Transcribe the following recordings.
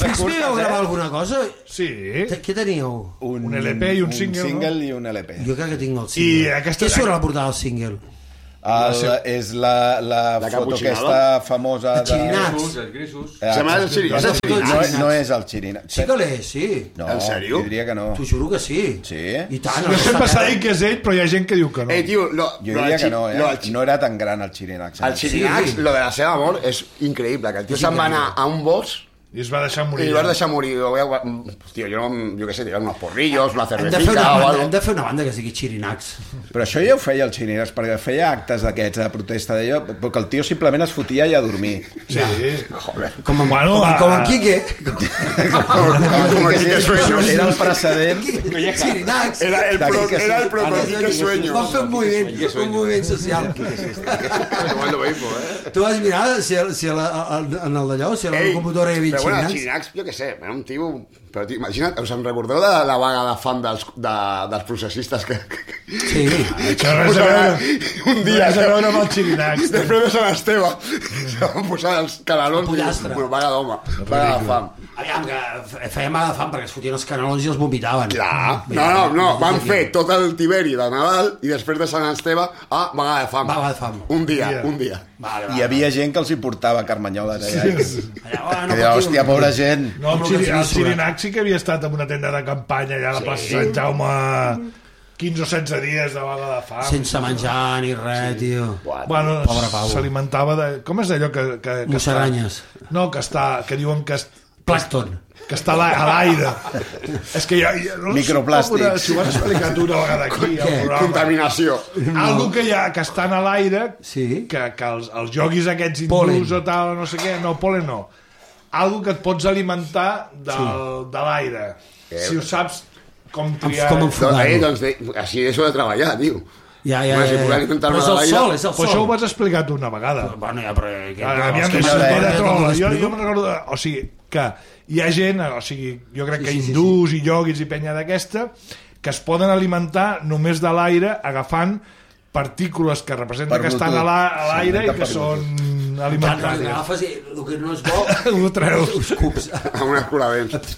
Fix Me vau gravar alguna cosa? Sí. Què teníeu? Un LP i un single. Un single i un LP. Jo crec que tinc el single. Què surt a la portada del single? És la foto aquesta famosa de Xirinacs. No és el Xirinacs. Sí que l'és, sí. No, jo diria que no. T'ho juro que sí. Sí? I tant. Jo sempre s'ha dit que és ell, però hi ha gent que diu que no. Jo diria que no, no era tan gran el Xirinacs. El Xirinacs, lo de la seva mort, és increïble, que el tio se'n va anar a un bosc i es va deixar morir. I va deixar morir. Hòstia, jo què sé, unos porrillos, una cervecita o algo. Hem de fer una banda que sigui Xirinacs. Però això ja ho feia el Xirinacs, perquè feia actes d'aquests de protesta d'allò, perquè el tio simplement es fotia i a dormir. Sí. Joder. Com en Quique. Com en Quique Sueño. Era el precedent. Xirinacs. Era el proto Quique Sueño. Va fer un moviment social. Tu vas mirar si en el d'allò, si a la locomotora hi havia Xirinacs. Però bueno, Xirinacs, jo què sé, era un tio... Però imagina't, us en recordeu de la vaga de fam dels processistes que... Sí. Això res a veure. Un dia... Res a veure amb el Xirinacs. Després de Sant Esteve se van posar els canalons i vaga d'home, vaga de fam. Aviam, que fèiem vaga de fam perquè es fotien els canalons i els vomitaven. Clar. No, van fer tot el Tiberi de Nadal i després de Sant Esteve a vaga de fam. Vaga de fam. Un dia. Hi havia gent que els hi portava carmanyoles allà. Que deia, hòstia, pobra gent. No, el Xirinacs sí que havia estat en una tenda de campanya allà a la plaça Sant Jaume 15 o 16 dies de vaga de fam. Sense menjar ni res, tio. Bueno, s'alimentava de... Com és allò que musaranyes. No, que diuen que... Plàncton. Que està a l'aire. És que microplàstics. Si ho has explicat una vegada aquí al programa. Contaminació. Algo que estan a l'aire, que els joguis aquests hindús o tal, no sé què, no, polen no. Algo que et pots alimentar de l'aire. Si ho saps com triar... Com enfocar-ho. Doncs així deixo de treballar, tio. Ja. Però és el sol, és el sol. Però això ho vas explicar tu una vegada. Bueno, ja, però... Jo me'n recordo... O sigui, que hi ha gent, o sigui, jo crec que hindús i ioguis i penya d'aquesta, que es poden alimentar només de l'aire agafant partícules que representen que estan a l'aire i que són alimentàries. Agafes i el que no és bo ho treus. Us cups. Amb unes coladents.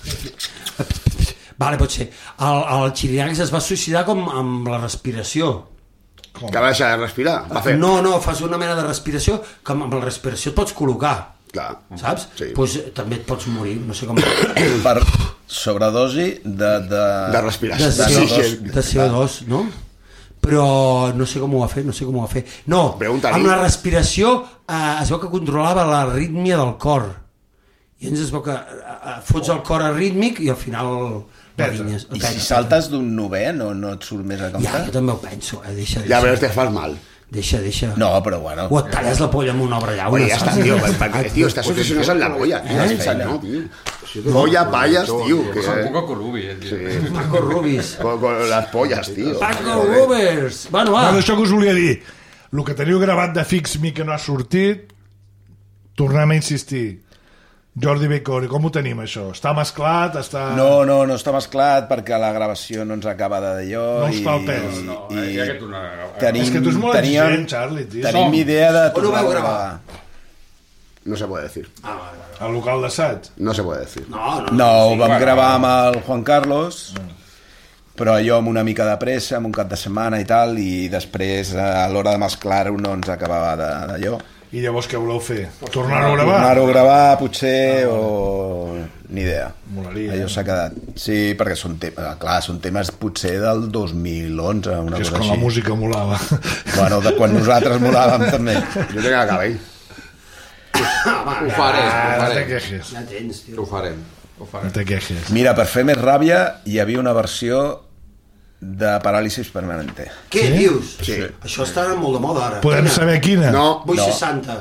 Vale, pot ser. El Xirinacs es va suïcidar com amb la respiració. Que va deixar de respirar? No, fas una mena de respiració que amb la respiració et pots col·locar. Clar. Saps? Sí. Pues també et pots morir, no sé com... Per sobredosi de respiració. De CO2, no? Però no sé com ho va fer, No, amb la respiració es veu que controlava l'arrítmia del cor. I ens es veu que fots el cor arrítmic i al final... I si saltes d'un novè no et surt més a compte? Ja, jo també ho penso, deixa. Ja veus, te fas mal. Deixa. No, però bueno. O et talles la polla amb una obra llauna. Oye, ja està, tio, tio, estàs obsessionat amb la polla. No, tio. Polla, palles, tio. Paco Rubis. Paco Rubis. Con les polles, tio. Paco Rubis. Bueno, va. Això que us volia dir. El que teniu gravat de Fix Me que no ha sortit, tornem a insistir. Jordi Becori, com ho tenim això? Està mesclat? No està mesclat perquè la gravació no ens acaba d'allò. No us fa el pes. És que tu és molt exigent, Charlie, tio. Tenim idea de tornar a gravar. No se puede decir. Al local d'assaig? No se puede decir. No, ho vam gravar amb el Juan Carlos, però allò amb una mica de pressa, amb un cap de setmana i tal, i després a l'hora de mesclar-ho no ens acabava d'allò. I llavors què voleu fer? Tornar-ho a gravar? Tornar-ho a gravar, potser, o... ni idea. Molaria. Allò s'ha quedat. Sí, perquè són temes potser del 2011, una cosa així. És com la música molava. Bueno, de quan nosaltres molàvem també. Jo tinc el cabell. Ho farem. No te quejes. Ja tens, tio. Ho farem. No te quejes. Mira, per fer més ràbia hi havia una versió de Paràlisis Permanente. Què dius? Sí. Això està molt de moda ara. Podem saber quina? No. Vull 60.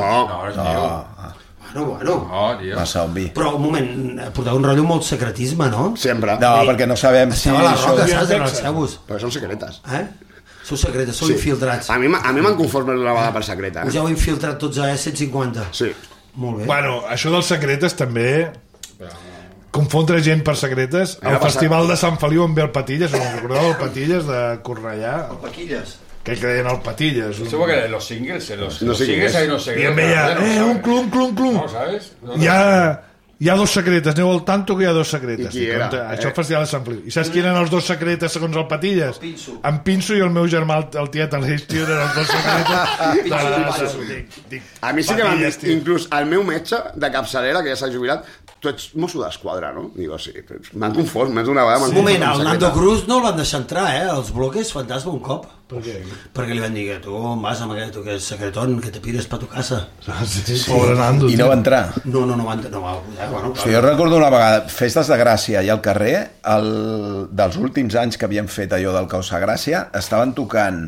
No. Bueno. Massa obvi. Però un moment, porteu un rotllo molt secretisme, no? Sempre. No, perquè no sabem si... Estava a la roca, saps? En els seus. Perquè són secretes. Sou secretes, sou infiltrats. A mi me'n conforme una vegada per secreta. Us heu infiltrat tots a 150. Sí. Molt bé. Bueno, això dels secretes també... Confondre gent per secretes. El Festival de Sant Feliu amb el Patilles, us recordeu el Patilles de Cornellà? El Paquilles. Que deien el Patilles. Supongo que los singles, los singles hay unos secretos. I em veia, un clum. No, ¿sabes? Ja Hi ha dos secretes, aneu al tanto que hi ha dos secretes. I qui era? Això Festival de Sant Feliu. I saps qui eren els dos secretes segons el Patilles? En Pinso i el meu germà, el tiet Aleix, tio, eren els dos secretes. A mi sí que m'han dit, inclús el meu metge de capçalera, que ja s'ha jubilat, tu ets mosso d'esquadra, no? Digo, sí, m'han confós, més d'una vegada. Un moment, el Nando Cruz no el van deixar entrar, els bloques fantasma un cop. Per què? Perquè li van dir que tu vas amb aquest, que és secretón, que te pires pa tu casa. Pobre Nando. I no va entrar. No va entrar. Bueno, Hosti, jo recordo una vegada, festes de Gràcia i al carrer, dels últims anys que havien fet allò del Causa Gràcia, estaven tocant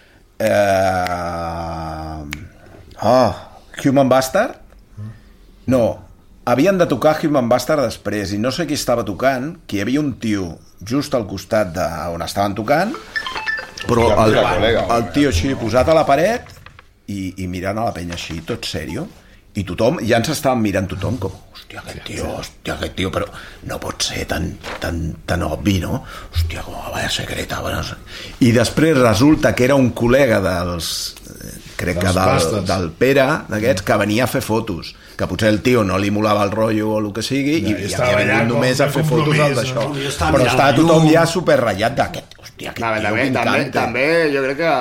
Human Bastard? No, havien de tocar Human Bastard després i no sé qui estava tocant, que hi havia un tio just al costat on estaven tocant, però el tio així posat a la paret i mirant a la penya així, tot sèrio, i tothom, ja ens estaven mirant tothom com, hòstia, aquest tio, però no pot ser tan obvi, no? Hòstia, com a vaya secreta. I després resulta que era un col·lega crec que del Pere, d'aquests, que venia a fer fotos, que potser el tio no li molava el rotllo o el que sigui, i havia venit només a fer fotos d'això. Però estava tothom ja superratllat d'aquest, hòstia, aquest tio m'encanta. També jo crec que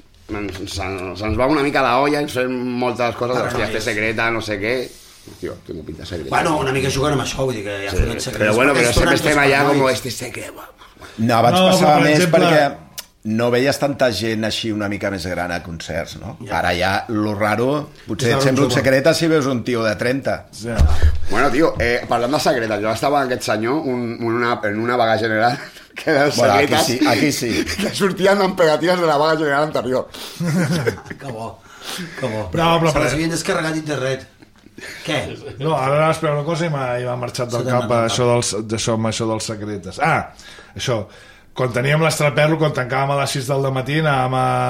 se'ns va una mica d'olla, ens fem moltes coses, hòstia, este secreta, no sé què. Tio, tengo pinta secreta. Bueno, una mica jugant amb això, vull dir que ja fem secretes. Però bueno, però sempre estem allà com este secret. No, abans passava més perquè no veies tanta gent així una mica més gran a concerts, no? Ja. Ara ja, lo raro, potser et sembla un secreta si veus un tio de 30. Ja. Bueno, tio, parlant de secretes, jo estava amb aquest senyor en una vaga general que eren secretes, aquí sí. Que sortien amb pegatives de la vaga general anterior. Que bo. No, se les havien descarregat internet. Què? No, ara anava a esperar una cosa i m'ha marxat del cap això dels secretes. Això, quan teníem l'Estraperlo, quan tancàvem a les 6 del matí, anàvem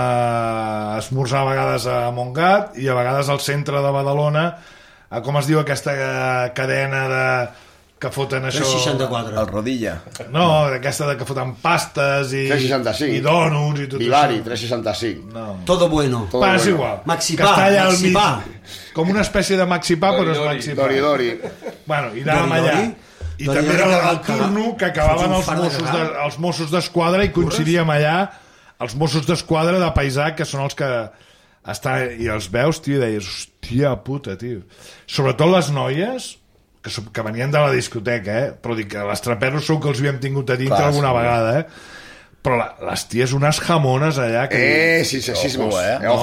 a esmorzar a vegades a Montgat i a vegades al centre de Badalona, a com es diu aquesta cadena que foten això... 364. El Rodilla. No, aquesta que foten pastes i 365. I dònuts i tot Vivari, això. 365. No. Todo bueno. És igual. Maxipà. Com una espècie de Maxipà, però no és Maxipà. Dori. Bueno, i anàvem allà. I també era el turno que acabaven els Mossos d'Esquadra i coincidíem allà els Mossos d'Esquadra de paisà, que són els que i els veus, tio, i deies, hòstia puta, tio. Sobretot les noies que venien de la discoteca, però dic que les traperros segur que els havíem tingut a dintre alguna vegada, però les ties unes jamones allà que... Sí, sexismos.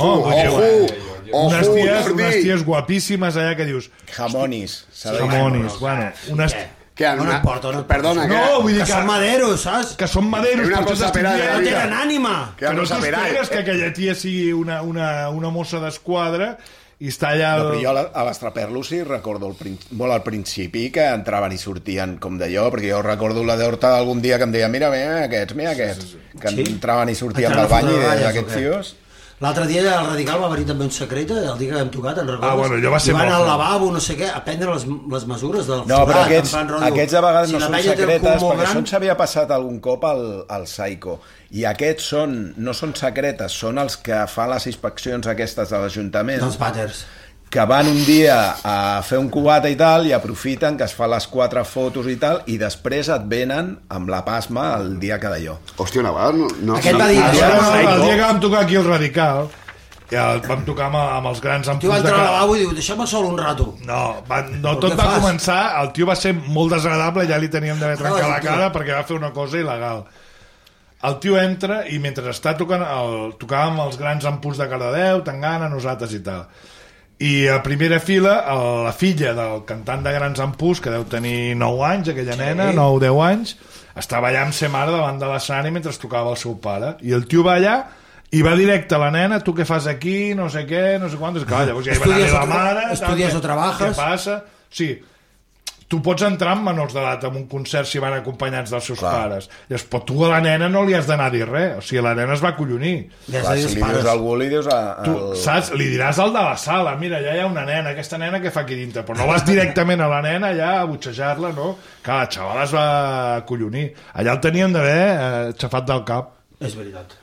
Unes ties guapíssimes allà que dius... Jamonis. Bueno, unes... No importa. Perdona, vull dir que són maderos, saps? Que són maderos, no tenen ànima. Que no t'esperes que aquella tia sigui una mossa d'esquadra i està allà... No, però jo a l'Estraperlo sí recordo molt al principi que entraven i sortien com d'allò, perquè jo recordo la d'Horta algun dia que em deia mira aquests, que entraven i sortien del bany i d'aquests tios... L'altre dia el Radical va venir també un secret, el dia que vam tocar, te'n recordes? Bueno, allò va ser I van al lavabo, no sé què, a prendre les mesures del forat. No, però aquests a vegades no són secretes, perquè això ens havia passat algun cop al Psycho. I aquests no són secretes, són els que fan les inspeccions aquestes de l'Ajuntament. Dels vàters. Que van un dia a fer un cubata i tal, i aprofiten que es fan les 4 fotos i tal, i després et venen amb la pasma el dia que d'allò. Hòstia, una vegada no... Aquest va dir... El dia que vam tocar aquí el Radical, ja vam tocar amb els grans ampus... Tio va entrar al lavabo i diu, deixa'm sol un rato. No, tot va començar, el tio va ser molt desagradable, ja li teníem d'haver trencat la cara perquè va fer una cosa il·legal. El tio entra i mentre està tocàvem els grans ampus de Cardedeu, Tangana, nosaltres i tal. I a primera fila la filla del cantant de Grans Ampús, que deu tenir 9 anys, aquella nena, 9-10 anys, estava allà amb sa mare davant de l'escenari mentre tocava el seu pare, i el tio va allà i va directe a la nena, tu què fas aquí, no sé què, no sé quantos, clar, llavors ja hi va anar la mare, estudies o trabajas, què passa? Sí, tu pots entrar amb menors d'edat en un concert si van acompanyats dels seus pares. Llavors, però tu a la nena no li has d'anar a dir res. O sigui, la nena es va acollonir. Clar, si li dius a algú, li dius tu, saps? Li diràs al de la sala, mira, allà hi ha una nena, aquesta nena què fa aquí dintre? Però no vas directament a la nena allà a butxejar-la, no? Clar, la xavala es va acollonir. Allà el tenien d'haver xafat del cap. És veritat.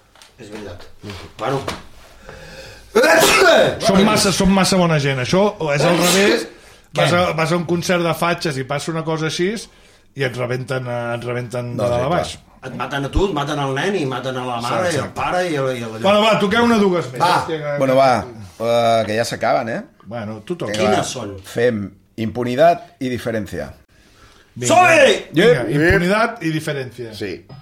Bueno. Som massa bona gent. Això és al revés... vas a un concert de fatxes i passa una cosa així i ens rebenten de dalt a baix. Et maten a tu, et maten al nen i maten a la mare i al pare i Bueno, va, toqueu una dues més. Bueno, va, que ja s'acaben, Bueno, tu toca. Quines són? Fem impunitat i diferència. PSOE! Vinga, impunitat i diferència. Sí.